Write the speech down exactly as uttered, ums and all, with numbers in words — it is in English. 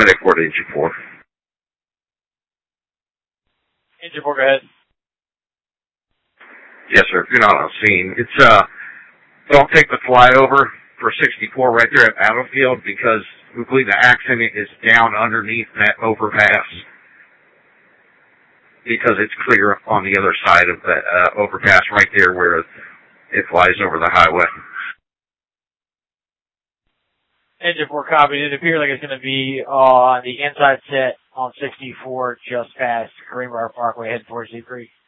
Medic four to Engine four. Engine four, go ahead. Yes, sir. If you're not on scene, it's, uh, don't take the flyover for sixty-four right there at Battlefield because we believe the accident is down underneath that overpass because it's clear on the other side of that uh, overpass right there where it flies over the highway. Engine four copy. It appears like it's going to be on the inside set on sixty-four just past Greenbrier Parkway heading towards Deep Creek.